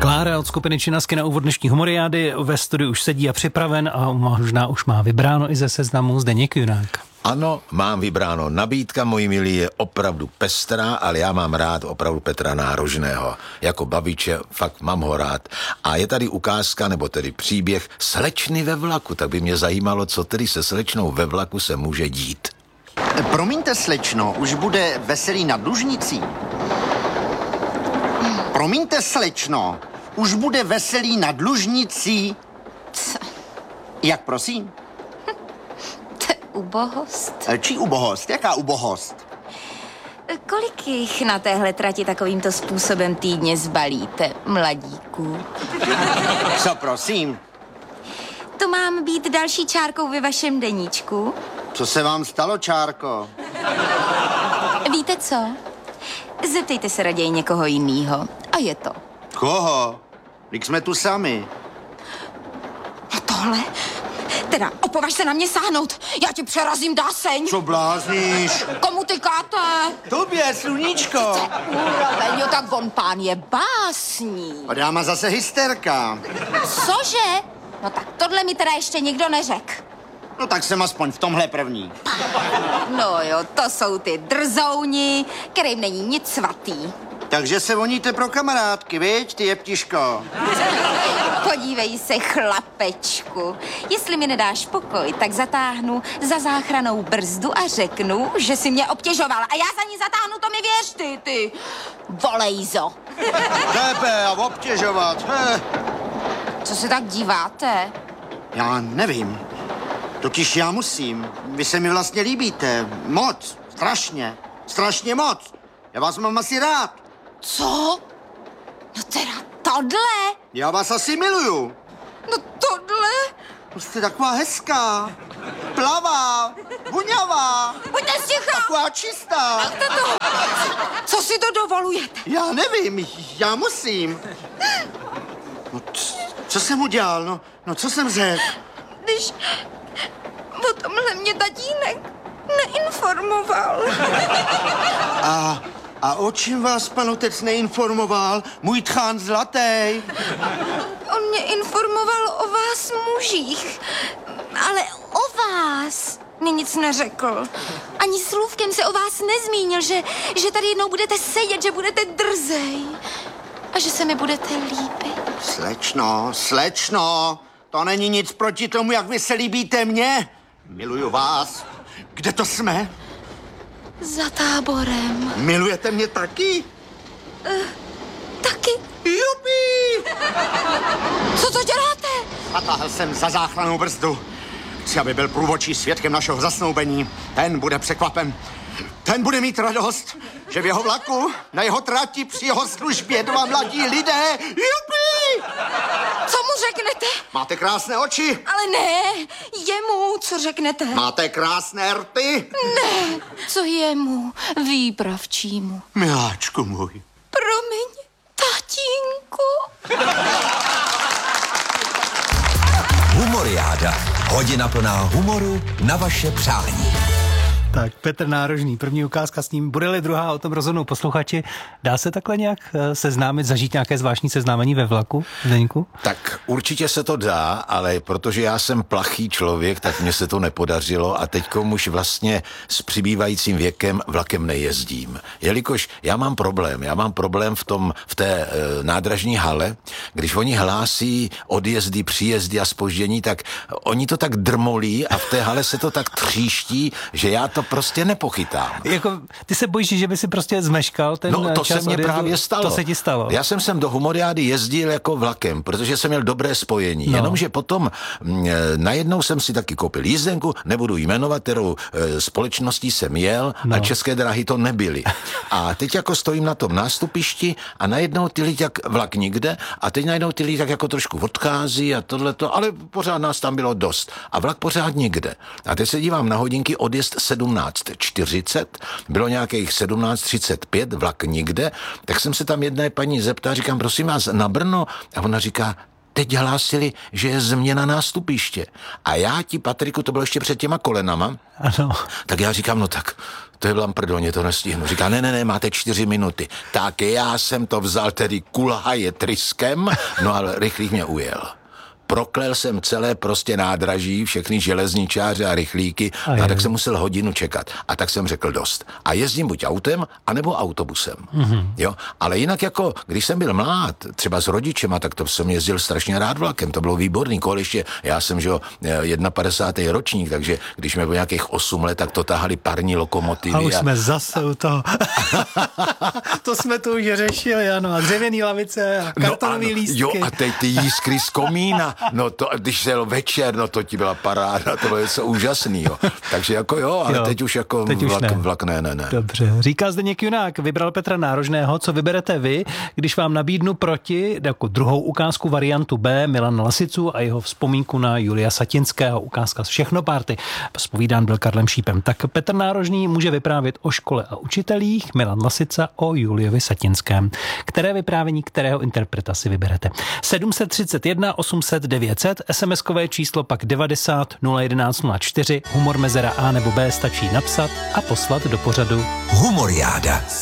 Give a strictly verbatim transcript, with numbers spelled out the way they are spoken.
Klára od skupiny Činasky na úvod dnešní humoriády ve studiu už sedí a připraven a možná už má vybráno i ze seznamu Zdeněk Junák. Ano, mám vybráno. Nabídka, moji milí, je opravdu pestrá, ale já mám rád opravdu Petra Nárožného. Jako babiče, fakt mám ho rád. A je tady ukázka, nebo tedy příběh slečny ve vlaku. Tak by mě zajímalo, co tedy se slečnou ve vlaku se může dít. Promiňte, slečno, už bude veselý nad Lužnicí. Promiňte, slečno, už bude veselý nad Lužnicí. Co? Jak prosím? To je ubohost. Čí ubohost? Jaká ubohost? Kolik jich na téhle trati takovýmto způsobem týdně zbalíte, mladíků? Co prosím? To mám být další čárkou ve vašem deníčku? Co se vám stalo, čárko? Víte co? Zeptejte se raději někoho jinýho. A je to. Koho? Vždyť jsme tu sami. No tohle? Teda opovaž se na mě sáhnout. Já ti přerazím dáseň. Co blázníš? Komu tykáte? Tobě, sluníčko. Uraveňo, tak on pán je básník. A dáma zase hysterka. Cože? No tak tohle mi teda ještě nikdo neřekl. No tak jsem aspoň v tomhle první. No jo, to jsou ty drzouni, kterým není nic svatý. Takže se voníte pro kamarádky, viď, ty jeptiško? Podívej se, chlapečku. Jestli mi nedáš pokoj, tak zatáhnu za záchranou brzdu a řeknu, že si mě obtěžoval. A já za ní zatáhnu, to mi věř, ty, ty volejzo. Tebe a obtěžovat, he. Co se tak díváte? Já nevím. Totiž já musím. Vy se mi vlastně líbíte. Moc. Strašně. Strašně moc. Já vás mám asi rád. Co? No teda tohle? Já vás asi miluju. No tohle? Jste taková hezká. Plavá. Voňavá. Buďte sticha. Taková čistá. To. Co si to dovolujete? Já nevím. Já musím. No, c- co jsem udělal? No, no co jsem řekl? Když o tomhle mě tatínek neinformoval. A, a o čem vás pan otec neinformoval? Můj tchán zlatý. On mě informoval o vás mužích, ale o vás mě nic neřekl. Ani slůvkem se o vás nezmínil, že, že tady jednou budete sedět, že budete drzej a že se mi budete líbit. Slečno, slečno, to není nic proti tomu, jak vy se líbíte mně. Miluju vás. Kde to jsme? Za táborem. Milujete mě taky? Uh, taky. Jupi! Co to děláte? Zatáhl jsem za záchrannou brzdu. Chci, aby byl průvodčí svědkem našeho zasnoubení. Ten bude překvapen. Ten bude mít radost, že v jeho vlaku, na jeho trati, při jeho službě dva mladí lidé. Jupi! Co mu řeknete? Máte krásné oči. Ale ne, jemu, co řeknete? Máte krásné rty. Ne, co jemu, výpravčímu. Miláčku můj. Promiň, tatínku. Humoriáda. Hodina plná humoru na vaše přání. Tak, Petr Nárožný, první ukázka s ním. Bude-li druhá, o tom rozhodnou posluchači. Dá se takhle nějak seznámit, zažít nějaké zvláštní seznámení ve vlaku, Zdeňku? Tak určitě se to dá, ale protože já jsem plachý člověk, tak mně se to nepodařilo a teďkom už vlastně s přibývajícím věkem vlakem nejezdím. Jelikož já mám problém, já mám problém v tom, v té e, nádražní hale, když oni hlásí odjezdy, příjezdy a zpoždění, tak oni to tak drmolí a v té hale se to tak tříští, že já to prostě nepochytám. Jako, ty se bojíš, že by si prostě zmeškal ten No, to čas se mně odjezdu? právě stalo. To se ti stalo. Já jsem sem do humoriády jezdil jako vlakem, protože jsem měl dobré spojení. No. Jenomže potom m, najednou jsem si taky koupil jízdenku, nebudu jmenovat, kterou e, společností jsem jel No. a České dráhy to nebyly. A teď jako stojím na tom nástupišti a najednou ty lidi jak vlak nikde a teď najednou ty lidi tak jako trošku odchází a tohleto, ale pořád nás tam bylo dost. A vlak pořád nikde. A teď se dívám na hodinky, odjezd sedmnáct čtyřicet, bylo nějakých sedmnáct třicet pět, vlak nikde, tak jsem se tam jedné paní zeptal, říkám, prosím vás, na Brno? A ona říká, teď hlásili, že je změna nástupiště. A já ti, Patriku, to bylo ještě před těma kolenama, Ano. tak já říkám, no tak, to je lamprdoně, to nestihnu. Říká, ne, ne, ne, máte čtyři minuty. Tak já jsem to vzal tedy kulhaje tryskem, no ale rychlík mě ujel. Proklel jsem celé prostě nádraží, všechny železničáře a rychlíky a, a tak jsem musel hodinu čekat. A tak jsem řekl dost. A jezdím buď autem, anebo autobusem. Mm-hmm. Jo? Ale jinak jako, když jsem byl mlád, třeba s rodičema, tak to jsem jezdil strašně rád vlakem. To bylo výborný. Kol ještě, já jsem, že jo, padesátý první ročník, takže když mi bylo nějakých osm let, tak to tahali parní lokomotivy. A už a... jsme zase u toho. To jsme tu už řešili, ano. A dřevěný lavice a kartonový no, lístky. Jo, a teď ty jískry z komína. No to, když šel večer, no to ti byla paráda, to bylo něco úžasného. Takže jako jo, ale jo, teď už jako teď vlak, už ne. vlak ne, ne, ne. Dobře. Říká Zdeněk Junák, vybral Petra Nárožného, co vyberete vy, když vám nabídnu proti, jako druhou ukázku variantu B, Milana Lasicu a jeho vzpomínku na Julia Satinského, ukázka z Všechno party. Zpovídán byl Karlem Šípem. Tak Petr Nárožný může vyprávět o škole a učitelích, Milan Lasica o Juliovi Satinském. Které vyprávění, kterého interpreta si vyberete? sedm set třicet jedna osm set devět set, SMSkové číslo pak devadesát nula jedenáct nula čtyři, humor mezera A nebo B stačí napsat a poslat do pořadu Humoriáda.